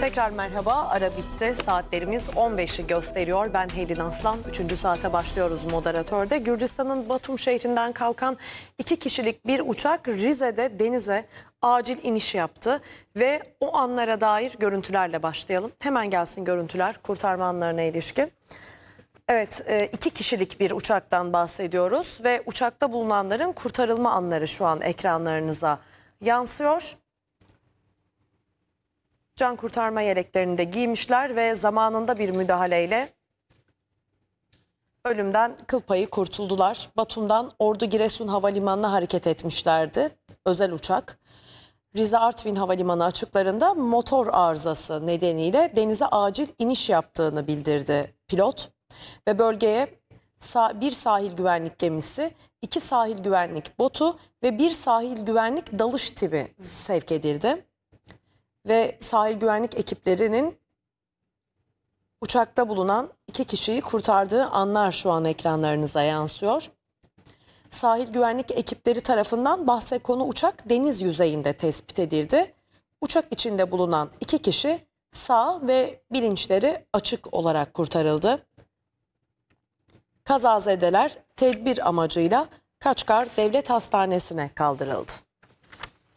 Tekrar merhaba. Ara bitti. Saatlerimiz 15'i gösteriyor. Ben Helin Aslan. 3. saate başlıyoruz moderatörde. Gürcistan'ın Batum şehrinden kalkan 2 kişilik bir uçak Rize'de denize acil iniş yaptı. Ve o anlara dair görüntülerle başlayalım. Hemen gelsin görüntüler kurtarma anlarına ilişkin. Evet, 2 kişilik bir uçaktan bahsediyoruz ve uçakta bulunanların kurtarılma anları şu an ekranlarınıza yansıyor. Can kurtarma yeleklerini de giymişler ve zamanında bir müdahaleyle ölümden kıl payı kurtuldular. Batum'dan Ordu Giresun Havalimanı'na hareket etmişlerdi. Özel uçak. Rize Artvin Havalimanı açıklarında motor arızası nedeniyle denize acil iniş yaptığını bildirdi pilot. Ve bölgeye bir sahil güvenlik gemisi, 2 sahil güvenlik botu ve 1 sahil güvenlik dalış timi sevk edildi. Ve sahil güvenlik ekiplerinin uçakta bulunan 2 kişiyi kurtardığı anlar şu an ekranlarınıza yansıyor. Sahil güvenlik ekipleri tarafından bahse konu uçak deniz yüzeyinde tespit edildi. Uçak içinde bulunan 2 kişi sağ ve bilinçleri açık olarak kurtarıldı. Kazazedeler tedbir amacıyla Kaçkar Devlet Hastanesi'ne kaldırıldı.